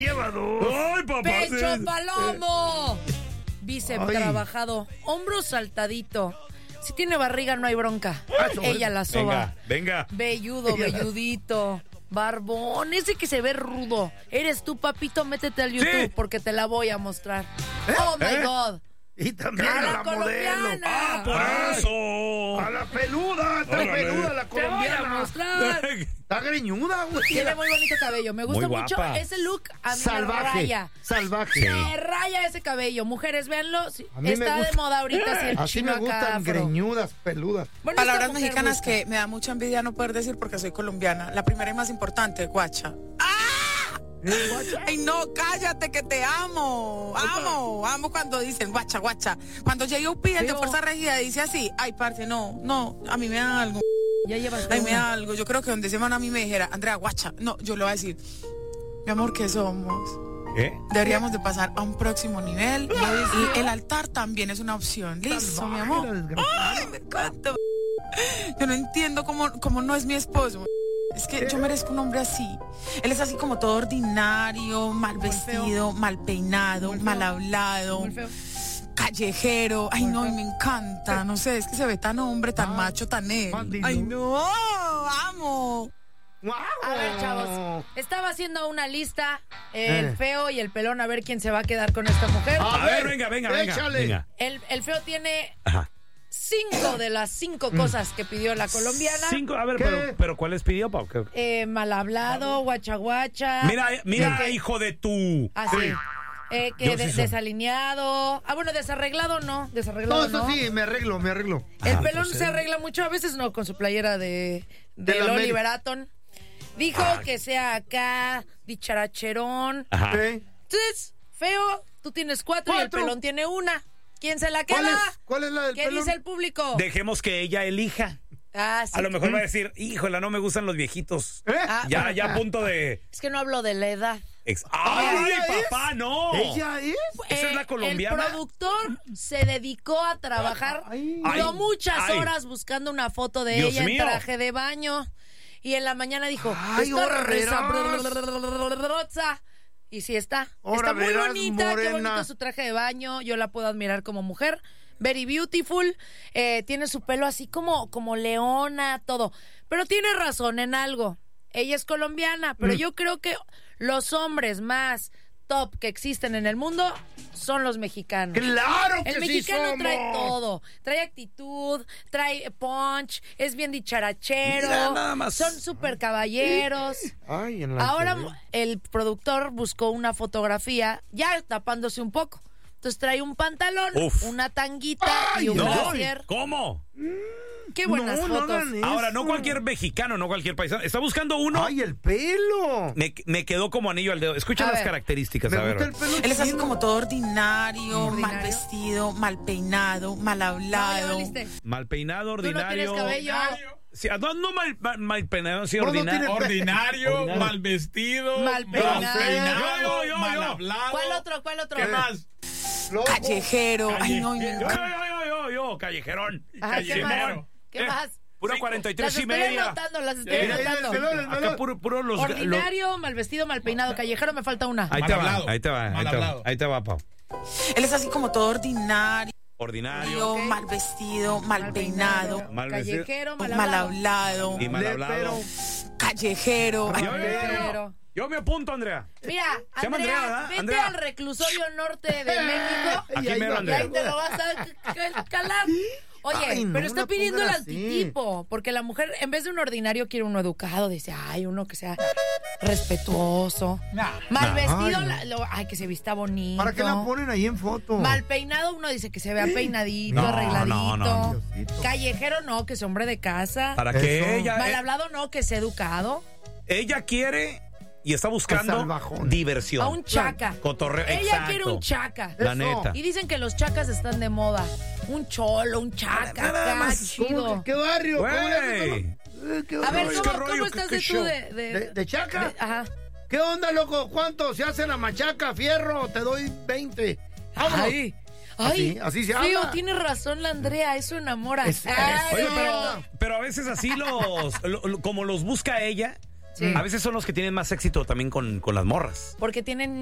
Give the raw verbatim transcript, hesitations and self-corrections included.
Lleva dos. ¡Ay, papá! Pecho palomo. Bíceps Ay. trabajado. Hombro saltadito. Si tiene barriga no hay bronca. Ella la soba. Venga, venga. Velludo, velludito. Barbón, ese que se ve rudo. Eres tú, papito, métete al YouTube Sí. porque te la voy a mostrar. Oh my ¿Eh? God. Y también A a la la modelo. colombiana. Ah, ¡Por ay, eso! A la peluda, está Órale. peluda la Te voy a colombiana. mostrar. Está greñuda, güey. Tiene muy bonito cabello. Me gusta Muy mucho guapa. ese look. A mí me Salvaje. raya. Salvaje. Me raya ese cabello. Mujeres, véanlo. Sí, A mí me está de gusta. moda ahorita. Sí, el Así chino me acá gustan afro. greñudas, peludas. Bueno, Palabras esta mujer mexicanas busca. que me da mucha envidia no poder decir porque soy colombiana. La primera y más importante, guacha. ¡Ah! Ay, no, cállate que te amo. Amo, amo cuando dicen guacha, guacha. Cuando J O P, el de Pero- Fuerza Regida, dice así, ay, parce, no, no, a mí me da algo. Ya llevas Ay, me una. da algo. Yo creo que donde ese man a mí me dijera, Andrea, guacha, no, yo le voy a decir, mi amor, ¿qué somos? ¿Eh? Deberíamos de pasar a un próximo nivel. Y el altar también es una opción. Listo, mi amor. Ay, me encanta. Yo no entiendo cómo, cómo no es mi esposo. Es que yo merezco un hombre así. Él es así como todo ordinario, mal vestido, mal peinado, mal hablado, Muy feo. callejero. Ay, no, y me encanta. No sé, es que se ve tan hombre, tan macho, tan él. Maldito. Ay, no, amo. A ver, chavos. Estaba haciendo una lista. El Eh. feo y el pelón. A ver quién se va a quedar con esta mujer. A ver, venga, venga, venga. échale. venga. El, el feo tiene Ajá. cinco de las cinco cosas que pidió la colombiana. Cinco, a ver, ¿Qué? pero, pero ¿cuáles pidió, Pau? ¿Qué? Eh, mal hablado, guachaguacha. Mira, eh, mira, que- hijo de tu. Así. Eh, que Yo de- sí soy. desalineado. Ah, bueno, desarreglado no. Desarreglado No, no. eso sí, me arreglo, me arreglo. El Ah, pelón pues, se eh. arregla mucho, a veces no, con su playera de, De de la Oliver América. Aton. Dijo que sea acá, dicharacherón. Ajá. ¿Eh? Entonces, feo, tú tienes cuatro, y el Cuatro. pelón tiene una. ¿Quién se la ¿Cuál queda? es, ¿Cuál es la del ¿Qué pelón? dice el público? Dejemos que ella elija. Ah, sí. A lo mejor va a decir, híjole, no me gustan los viejitos. ¿Eh? Ah, Ya, bueno, ya a punto de. es que no hablo de la edad. ex- ¡Ay, ¿Ella es? papá, no! ¿Ella es? ¿Esa es la Eh, colombiana? El productor se dedicó a trabajar. Ay. Duró Ay, muchas ay. horas buscando una foto de Dios ella mío. en traje de baño. Y en la mañana dijo, Ay, "Está ahora reza- verás. Y sí está. Ahora Está muy verás, bonita, qué morena. bonito su traje de baño. Yo la puedo admirar como mujer. Very beautiful. Eh, tiene su pelo así como, como leona, todo. Pero tiene razón en algo. Ella es colombiana, pero Mm. yo creo que los hombres más top que existen en el mundo son los mexicanos. ¡Claro que El sí mexicano somos! trae todo, trae actitud, trae punch, es bien dicharachero, Mira, nada más. son súper caballeros. Ay, en la Ahora anterior. el productor buscó una fotografía ya tapándose un poco. Entonces trae un pantalón, Uf. una tanguita Ay, y un No, brasier. ¿cómo? Qué buenas no, no fotos. hagan eso. Ahora, no cualquier mexicano, no cualquier paisano. Está buscando uno. ¡Ay, el pelo! Me, me quedó como anillo al dedo. Escucha A las ver. características, Me a ver. gusta el pelo Él es así chino. como todo ordinario, mal ¿Ordinario? vestido, mal peinado, mal No, ya hablado. valiste. Mal peinado, Tú no tienes ordinario. cabello. Sí, no, no mal, mal, mal peinado, sí, No, no ordinario. tiene- Ordinario, Ordinario. mal vestido, Mal mal peinado. peinado, Yo, yo, yo, mal yo. hablado. ¿Cuál otro? ¿Cuál otro? ¿Qué más? Loco. Callejero. Ay, no, y me Yo, yo, encanta. yo, yo, yo, callejerón. Ajá, ¿qué Callejerón. más? ¿Qué Eh, más? Puro Cinco. cuarenta y tres Las y estoy media. anotando, las estoy Eh, Mira, mira, el anotando. pelón, el pelón. Acá puro, puro los... lo- Ordinario, mal vestido, mal peinado, callejero, me falta una. Ahí Mal te va, hablado. ahí te va, ahí Mal te va, hablado. ahí te va, Pau. Él es así como todo ordinario, Ordinario, Ok. mal vestido, mal peinado, mal vestido. Callejero, mal mal hablado. hablado, y mal Le- hablado. pero- callejero. Ay, Yo, yo, yo, Callejero. yo me apunto, Andrea. Mira, Se llama Andrea, Andrea, ¿verdad? vete Andrea. al reclusorio norte de México Aquí Ay, mero, ay, y Andrea. ahí te lo vas a c- calar. Oye, Ay, no pero está la pidiendo el pongas así. antitipo, porque la mujer, en vez de un ordinario, quiere uno educado. Dice, ay, uno que sea respetuoso. Mal No. vestido, Ay, no. la- lo- ay, que se vista bonito. ¿Para qué la ponen ahí en foto? Mal peinado, uno dice que se vea peinadito, No, arregladito. no, no, Diosito. Callejero, no, que sea hombre de casa. Para que Eso. ella... Mal eh, hablado, no, que sea educado. ella quiere y está buscando salvajón. diversión. A un chaca. Cotorreo, Ella exacto. quiere un chaca. La Eso. neta. Y dicen que los chacas están de moda. Un cholo, un chaca, Nada acá, más. ¿Cómo chido. que- ¿Qué barrio? ¿Cómo le hacen, Güey. pelón? Eh, ¿qué A ver, rollo? ¿cómo, ¿Qué rollo? cómo ¿Qué- estás qué de tú show? de, de, ¿De, de chaca? de- ajá. ¿Qué onda, loco? ¿Cuánto? Se hace la machaca, fierro, te doy veinte. Vámonos. Ay, ay. Así, así se Fío, habla. tienes razón la Andrea, eso enamora. Es- Ay, Oye, Eso. pero, pero a veces así los, lo- lo- como los busca ella, Sí. a veces son los que tienen más éxito también con, con las morras. Porque tienen